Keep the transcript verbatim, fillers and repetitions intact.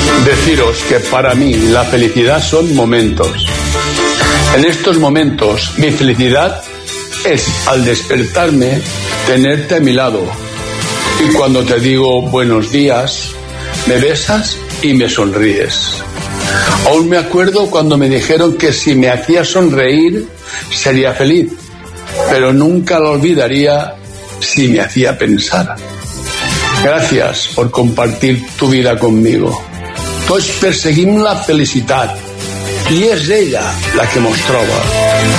Deciros que para mí la felicidad son momentos. En estos momentos mi felicidad es al despertarme tenerte a mi lado. Y cuando te digo buenos días, me besas y me sonríes. Aún me acuerdo cuando me dijeron que si me hacía sonreír sería feliz, pero nunca lo olvidaría si me hacía pensar. Gracias por compartir tu vida conmigo. Tots perseguim la felicitat i és ella la que mos troba.